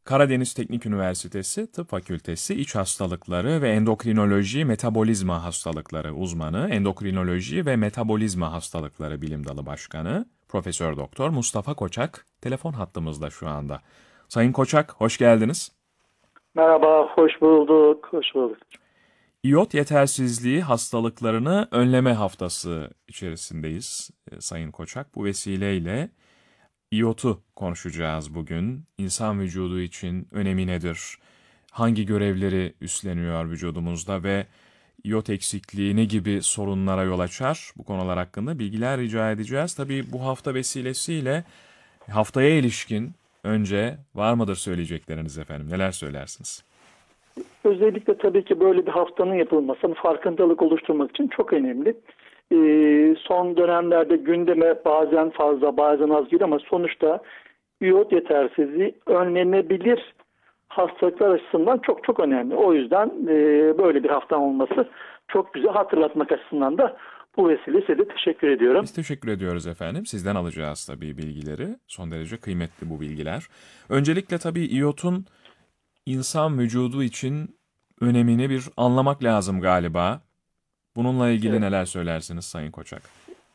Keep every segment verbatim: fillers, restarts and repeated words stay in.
Karadeniz Teknik Üniversitesi Tıp Fakültesi İç Hastalıkları ve Endokrinoloji Metabolizma Hastalıkları uzmanı, Endokrinoloji ve Metabolizma Hastalıkları Bilim Dalı Başkanı, Profesör Doktor Mustafa Koçak telefon hattımızda şu anda. Sayın Koçak, hoş geldiniz. Merhaba, hoş bulduk, hoş bulduk. İyot yetersizliği hastalıklarını önleme haftası içerisindeyiz, e, Sayın Koçak. Bu vesileyle İyot'u konuşacağız bugün. İnsan vücudu için önemi nedir? Hangi görevleri üstleniyor vücudumuzda ve iyot eksikliği ne gibi sorunlara yol açar? Bu konular hakkında bilgiler rica edeceğiz. Tabii bu hafta vesilesiyle haftaya ilişkin önce var mıdır söyleyecekleriniz efendim? Neler söylersiniz? Özellikle tabii ki böyle bir haftanın yapılması, farkındalık oluşturmak için çok önemli. Ee, son dönemlerde gündeme bazen fazla, bazen az geliyor ama sonuçta iyot yetersizliği önlenebilir hastalıklar açısından çok çok önemli. O yüzden e, böyle bir hafta olması çok güzel, hatırlatmak açısından da bu vesileyle size de teşekkür ediyorum. Biz teşekkür ediyoruz efendim. Sizden alacağız tabii bilgileri. Son derece kıymetli bu bilgiler. Öncelikle tabii iyotun insan vücudu için önemini bir anlamak lazım galiba. Bununla ilgili Evet. neler söylersiniz Sayın Koçak?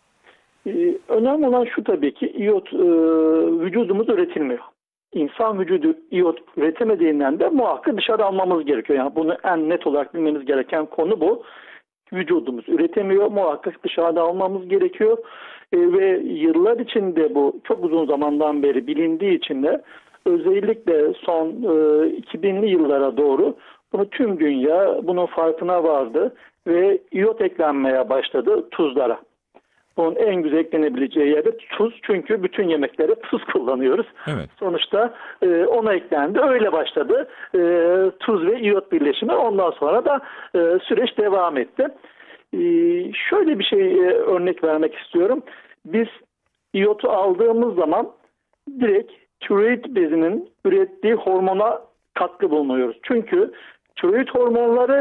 Ee, önemli olan şu tabii ki iyot e, vücudumuz üretilmiyor. İnsan vücudu iyot üretemediğinden de muhakkak dışarı almamız gerekiyor. Yani bunu en net olarak bilmemiz gereken konu bu. Vücudumuz üretemiyor, muhakkak dışarıda almamız gerekiyor. E, ve yıllar içinde bu çok uzun zamandan beri bilindiği için de özellikle son e, iki binli yıllara doğru bunu tüm dünya bunun farkına vardı ve iyot eklenmeye başladı tuzlara. Bunun en güzel eklenebileceği yerde tuz. Çünkü bütün yemeklere tuz kullanıyoruz. Evet. Sonuçta e, ona eklendi. Öyle başladı. E, tuz ve iyot birleşimi. Ondan sonra da e, süreç devam etti. E, şöyle bir şey e, örnek vermek istiyorum. Biz iyotu aldığımız zaman direkt tiroid bezinin ürettiği hormona katkı bulunuyoruz. Çünkü tiroid hormonları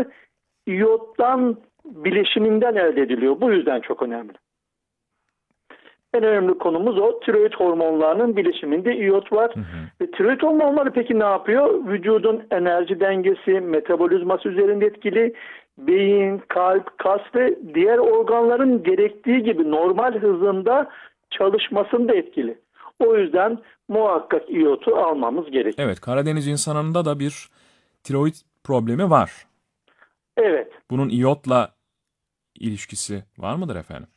iyottan bileşiminden elde ediliyor. Bu yüzden çok önemli. En önemli konumuz o. Tiroid hormonlarının bileşiminde iyot var. Hı hı. Ve tiroid hormonları peki ne yapıyor? Vücudun enerji dengesi, metabolizması üzerinde etkili. Beyin, kalp, kas ve diğer organların gerektiği gibi normal hızında çalışmasında etkili. O yüzden muhakkak iyotu almamız gerekiyor. Evet, Karadeniz insanında da bir tiroid problemi var. Evet. Bunun iyotla ilişkisi var mıdır efendim?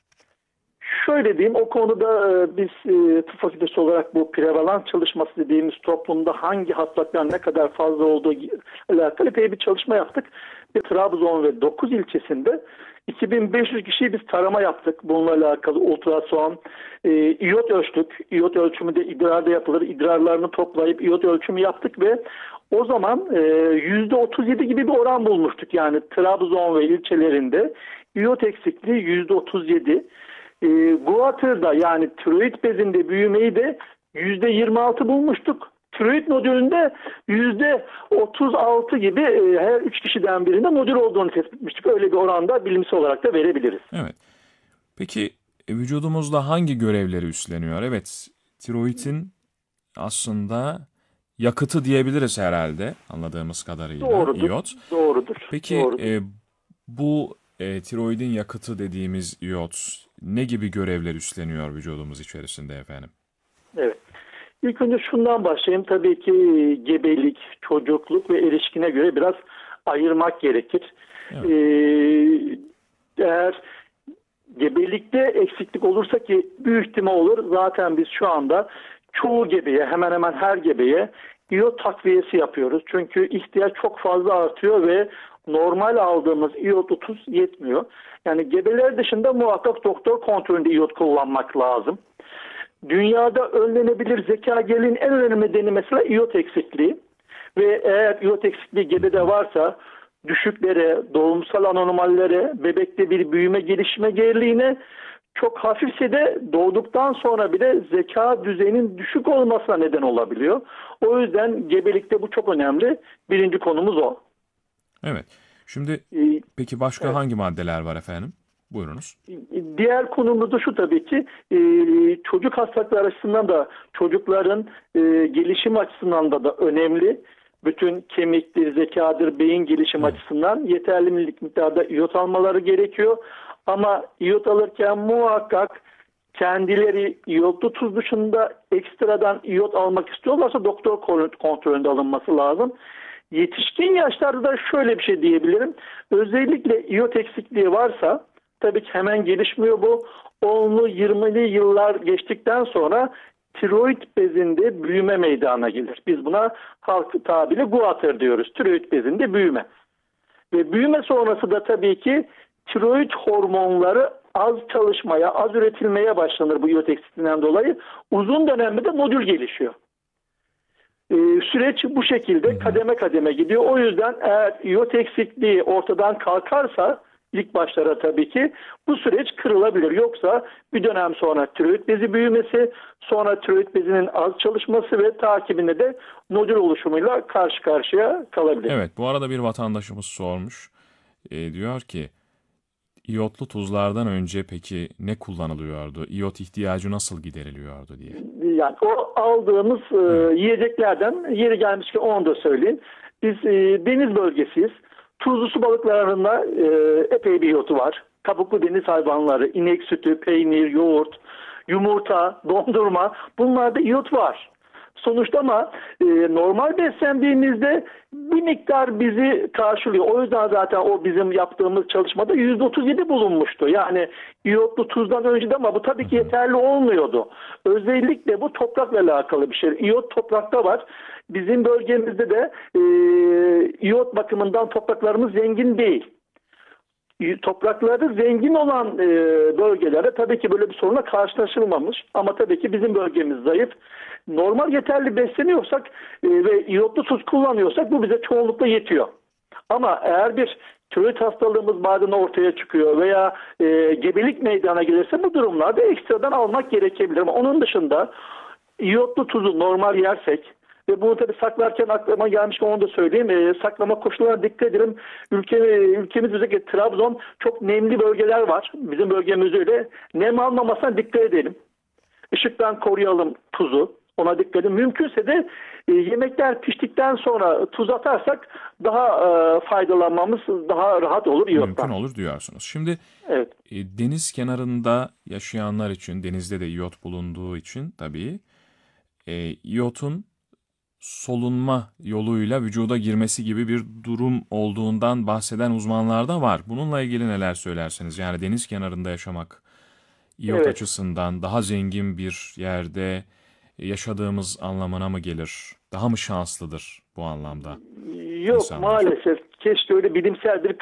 Şöyle diyeyim, o konuda e, biz e, tıp fakültesi olarak bu prevalans çalışması dediğimiz toplumda hangi hastalıklar ne kadar fazla olduğu ile alakalı epey bir çalışma yaptık. Ve Trabzon ve dokuz ilçesinde iki bin beş yüz kişiyi biz tarama yaptık. Bununla alakalı ultrason, e, iyot ölçtük. İyot ölçümü de idrarda yapılır. İdrarlarını toplayıp iyot ölçümü yaptık ve o zaman e, yüzde otuz yedi gibi bir oran bulmuştuk. Yani Trabzon ve ilçelerinde iyot eksikliği yüzde otuz yedi. E, Guatır'da yani tiroid bezinde büyümeyi de yüzde yirmi altı bulmuştuk. Tiroid nodülünde yüzde otuz altı gibi e, her üç kişiden birinde nodül olduğunu tespit etmiştik. Öyle bir oranda bilimsel olarak da verebiliriz. Evet. Peki e, vücudumuzda hangi görevleri üstleniyor? Evet, tiroidin aslında yakıtı diyebiliriz herhalde anladığımız kadarıyla Doğrudur, iyot. doğrudur, Peki doğrudur. e, bu e, tiroidin yakıtı dediğimiz iyot ne gibi görevler üstleniyor vücudumuz içerisinde efendim? Evet. İlk önce şundan başlayayım. Tabii ki gebelik, çocukluk ve erişkine göre biraz ayırmak gerekir. Evet. Ee, eğer gebelikte eksiklik olursa ki büyük ihtimal olur. Zaten biz şu anda çoğu gebeye, hemen hemen her gebeye iyot takviyesi yapıyoruz. Çünkü ihtiyaç çok fazla artıyor ve normal aldığımız iyot otuz yetmiyor. Yani gebeler dışında muhakkak doktor kontrolünde iyot kullanmak lazım. Dünyada önlenebilir zeka geriliğinin en önemli nedeni mesela iyot eksikliği. Ve eğer iyot eksikliği gebede varsa düşüklere, doğumsal anomallere, bebekte bir büyüme gelişme geriliğine, çok hafifse de doğduktan sonra bile zeka düzeyinin düşük olmasına neden olabiliyor. O yüzden gebelikte bu çok önemli. Birinci konumuz o. Evet. Şimdi Ee, peki başka evet. hangi maddeler var efendim? Buyurunuz. Diğer konumuz da şu tabii ki e, çocuk hastalıkları açısından da çocukların e, gelişim açısından da, da önemli. Bütün kemiktir, zekadır, beyin gelişim Evet. açısından yeterli miktarda iyot almaları gerekiyor. Ama iyot alırken muhakkak kendileri iyotlu tuz dışında ekstradan iyot almak istiyorlarsa doktor kontrolünde alınması lazım. Yetişkin yaşlarda da şöyle bir şey diyebilirim. Özellikle iyot eksikliği varsa tabii ki hemen gelişmiyor bu. onlu yirmili yıllar geçtikten sonra tiroid bezinde büyüme meydana gelir. Biz buna halk tabiri guatr diyoruz. Tiroid bezinde büyüme. Ve büyüme sonrası da tabii ki tiroid hormonları az çalışmaya, az üretilmeye başlanır bu iyot eksikliğinden dolayı. Uzun dönemde de nodül gelişiyor. Ee, süreç bu şekilde kademe kademe gidiyor. O yüzden eğer iyot eksikliği ortadan kalkarsa ilk başlara tabii ki bu süreç kırılabilir. Yoksa bir dönem sonra tiroid bezi büyümesi, sonra tiroid bezinin az çalışması ve takibinde de nodül oluşumuyla karşı karşıya kalabilir. Evet, bu arada bir vatandaşımız sormuş. E, diyor ki, iyotlu tuzlardan önce peki ne kullanılıyordu? İyot ihtiyacı nasıl gideriliyordu diye. Yani o aldığımız e, yiyeceklerden yeri gelmişken onu da söyleyeyim. Biz e, deniz bölgesiyiz. Tuzlu su balıklarında e, epey bir iyotu var. Kabuklu deniz hayvanları, inek sütü, peynir, yoğurt, yumurta, dondurma, bunlarda iyot var. Sonuçta ama e, normal beslendiğimizde bir miktar bizi karşılıyor. O yüzden zaten o bizim yaptığımız çalışmada yüzde otuz yedi bulunmuştu. Yani iyotlu tuzdan önce de, ama bu tabii ki yeterli olmuyordu. Özellikle bu toprakla alakalı bir şey. İyot toprakta var. Bizim bölgemizde de e, iyot bakımından topraklarımız zengin değil. Toprakları zengin olan e, bölgelerde tabii ki böyle bir sorunla karşılaşılmamış. Ama tabii ki bizim bölgemiz zayıf. Normal yeterli besleniyorsak e, ve iyotlu tuz kullanıyorsak bu bize çoğunlukla yetiyor. Ama eğer bir tiroid hastalığımız bazen ortaya çıkıyor veya e, gebelik meydana gelirse bu durumlarda ekstradan almak gerekebilir. Ama onun dışında iyotlu tuzu normal yersek ve bunu tabii saklarken aklıma gelmişken onu da söyleyeyim. E, saklama koşullarına dikkat edelim. Ülke, ülkemiz özellikle Trabzon çok nemli bölgeler var. Bizim bölgemiz öyle. Nem almamasına dikkat edelim. Işıktan koruyalım tuzu. Ona dikkat edin. Mümkünse de e, yemekler piştikten sonra tuz atarsak daha e, faydalanmamız daha rahat olur iyottan. Mümkün olur diyorsunuz. Şimdi Evet. e, deniz kenarında yaşayanlar için, denizde de iyot bulunduğu için tabii e, iyotun solunma yoluyla vücuda girmesi gibi bir durum olduğundan bahseden uzmanlar da var. Bununla ilgili neler söylersiniz? Yani deniz kenarında yaşamak iyot Evet. açısından daha zengin bir yerde yaşadığımız anlamına mı gelir? Daha mı şanslıdır bu anlamda Yok insanlar? maalesef. Keşke öyle bilimsel bir